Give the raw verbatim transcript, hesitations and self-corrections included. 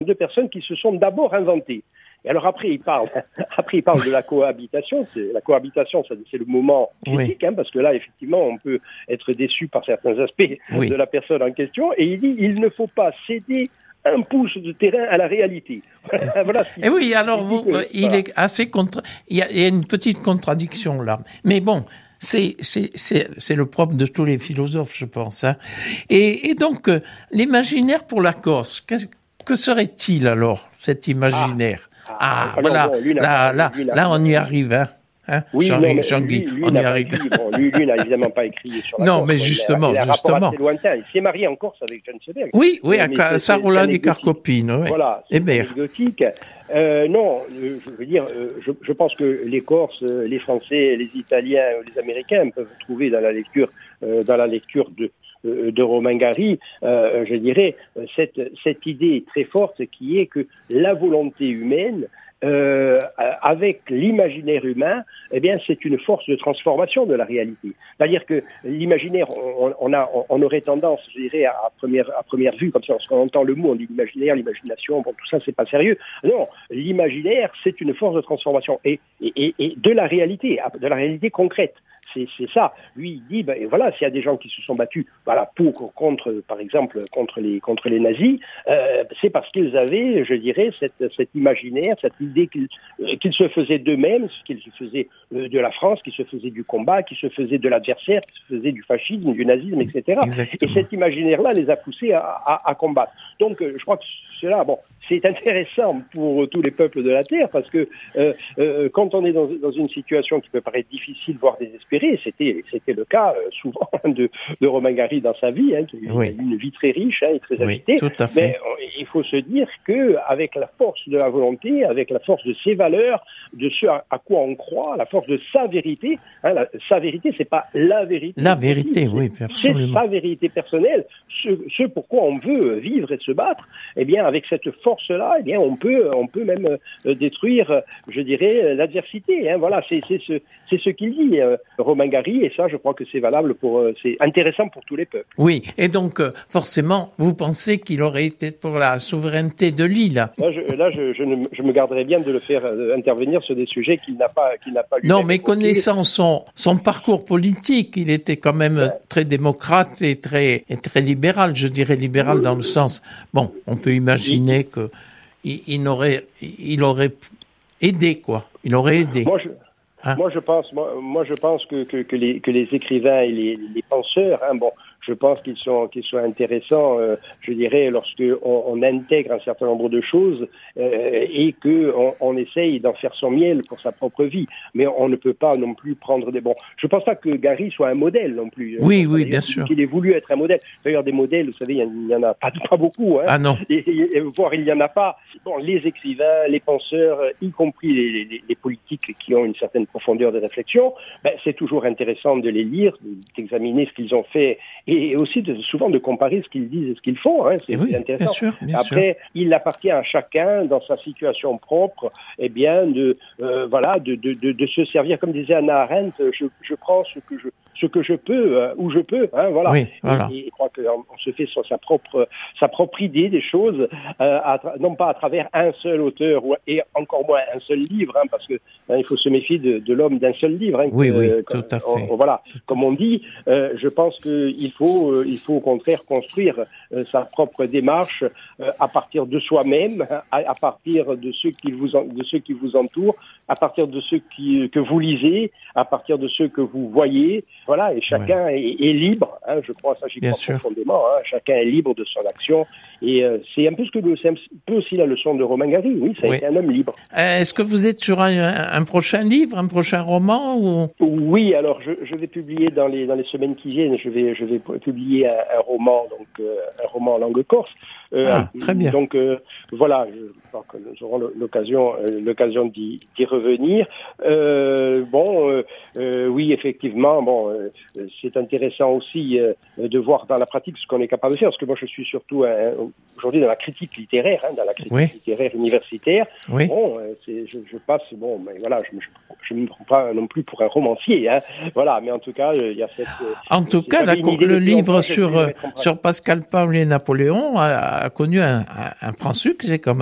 deux personnes qui se sont d'abord inventées. Et alors après, il parle, après, il parle de la cohabitation. C'est, la cohabitation, c'est le moment critique, oui. hein, parce que là, effectivement, on peut être déçu par certains aspects oui. de la personne en question. Et il dit, il ne faut pas céder un pouce de terrain à la réalité. voilà. Et oui, alors vous, que, il voilà. est assez contre. Il y, a, il y a une petite contradiction là. Mais bon, c'est c'est c'est c'est le propre de tous les philosophes, je pense. Hein. Et, et donc, euh, l'imaginaire pour la Corse, qu'est-ce, que serait-il alors, cet imaginaire? Ah, ah, ah voilà. Bon, lui, là, là, là, là, on y arrive, hein. Hein, oui, Jean, non, Jean-Guy, lui, lui on y n'a arrive. Écrit, bon, lui, lui n'a évidemment pas écrit sur la Non, Corse, mais justement, il a, il a justement. Un rapport assez lointain. Il s'est marié en Corse avec Jeanne Seberg. Oui, oui, à Sarola des Carcopines. Ouais. Voilà, c'est anecdotique. Euh, non, euh, je veux dire, euh, je, je pense que les Corses, euh, les Français, les Italiens, les Américains peuvent trouver dans la lecture, euh, dans la lecture de de Romain Gary, euh, je dirais, cette, cette idée très forte qui est que la volonté humaine, euh, avec l'imaginaire humain, eh bien, c'est une force de transformation de la réalité. C'est-à-dire que l'imaginaire, on, on a, on aurait tendance, je dirais, à première, à première vue, comme ça, lorsqu'on entend le mot, on dit l'imaginaire, l'imagination, bon, tout ça, c'est pas sérieux. Non, l'imaginaire, c'est une force de transformation et, et, et de la réalité, de la réalité concrète. C'est, c'est ça. Lui, il dit, ben voilà, s'il y a des gens qui se sont battus, voilà, pour, contre, par exemple, contre les, contre les nazis, euh, c'est parce qu'ils avaient, je dirais, cette, cet imaginaire, cette idée qu'ils, qu'ils se faisaient d'eux-mêmes, qu'ils se faisaient de la France, qu'ils se faisaient du combat, qu'ils se faisaient de l'adversaire, qu'ils se faisaient du fascisme, du nazisme, et cetera. Exactement. Et cet imaginaire-là les a poussés à, à, à combattre. Donc, je crois que cela, bon, c'est intéressant pour tous les peuples de la Terre parce que euh, euh, quand on est dans, dans une situation qui peut paraître difficile, voire désespérée, c'était, c'était le cas euh, souvent de, de Romain Gary dans sa vie, hein, qui oui. a eu une vie très riche hein, et très agitée. Oui, tout à fait. Mais euh, il faut se dire que avec la force de la volonté, avec la force de ses valeurs, de ce à, à quoi on croit, la force de sa vérité, hein, la, sa vérité, c'est pas la vérité. La vérité, c'est, oui, absolument. C'est sa vérité personnelle, ce, ce pourquoi on veut vivre et se battre. Eh bien, avec cette force-là, eh bien, on peut, on peut même euh, détruire, je dirais, l'adversité. Hein. Voilà, c'est, c'est ce, c'est ce qu'il dit, euh, Romain Gary, et ça, je crois que c'est valable pour, euh, c'est intéressant pour tous les peuples. Oui, et donc, euh, forcément, vous pensez qu'il aurait été pour la souveraineté de l'île. Là, je, là, je, je, ne, je me garderais bien de le faire euh, intervenir sur des sujets qu'il n'a pas, qu'il n'a pas. Non, mais connaissant son, son parcours politique, il était quand même ouais. très démocrate et très, et très libéral. Je dirais libéral oui. dans le sens, bon, on peut imaginer oui. que il, il aurait, il aurait aidé quoi. Il aurait aidé. Moi, je... Hein? Moi, je pense, moi, moi, je pense que, que, que, les, que les écrivains et les, les penseurs, hein, bon, je pense qu'ils sont, qu'ils sont intéressants, euh, je dirais, lorsque on, on intègre un certain nombre de choses euh, et que on, on essaye d'en faire son miel pour sa propre vie. Mais on ne peut pas non plus prendre des bons. Je pense pas que Gary soit un modèle non plus. Oui, oui, bien sûr. Qu'il ait voulu être un modèle. D'ailleurs, des modèles, vous savez, il y en a pas, pas beaucoup. Hein. Ah non. Et, et, et voire il y en a pas. Bon, les écrivains, les penseurs, y compris les, les, les politiques qui ont une certaine profondeur de réflexion, ben, c'est toujours intéressant de les lire, d'examiner ce qu'ils ont fait et aussi de, souvent de comparer ce qu'ils disent et ce qu'ils font. Hein. C'est, oui, c'est intéressant. Bien sûr, bien Après, sûr. il appartient à chacun, dans sa situation propre, eh bien, de euh, voilà, de, de, de, de se servir, comme disait Hannah Arendt, je, je prends ce que je ce que je peux, euh, où je peux, hein, voilà. Oui, voilà. Et, et je crois qu'on on se fait sur sa propre sa propre idée des choses, euh, à tra- non pas à travers un seul auteur ou, et encore moins un seul livre, hein, parce que hein, il faut se méfier de, de l'homme d'un seul livre. Hein, oui, que, oui, euh, tout à fait. On, voilà, tout comme on dit, euh, je pense qu'il faut, euh, il faut au contraire construire euh, sa propre démarche euh, à partir de soi-même, à, à partir de ceux qui vous en, de ceux qui vous entourent, à partir de ceux qui que vous lisez, à partir de ceux que vous voyez. Voilà, et chacun ouais. est, est libre. Hein, je crois ça, j'y Bien crois sûr. profondément. Hein, chacun est libre de son action, et euh, c'est un peu ce que c'est un peu aussi la leçon de Romain Gary. Oui, ça a oui. été un homme libre. Euh, est-ce que vous êtes sur un, un prochain livre, un prochain roman ou... Oui, alors je, je vais publier dans les dans les semaines qui viennent. Je vais je vais publier un, un roman, donc euh, un roman en langue corse. Euh, ah, très bien. Donc euh, voilà, je crois que nous aurons l'occasion euh, l'occasion d'y, d'y revenir. Euh, bon, euh, euh, oui, effectivement, bon, euh, c'est intéressant aussi euh, de voir dans la pratique ce qu'on est capable de faire, parce que moi je suis surtout un, aujourd'hui dans la critique littéraire, hein, dans la critique oui. littéraire universitaire. Oui. Bon, euh, c'est, je, je passe, bon, mais voilà, je, je, je ne me prends pas non plus pour un romancier, hein, voilà, mais en tout cas, il y a cette. En tout cas, la, le livre sur sur Pascal Paul premier Napoléon a, a connu un, un, un franc succès quand même.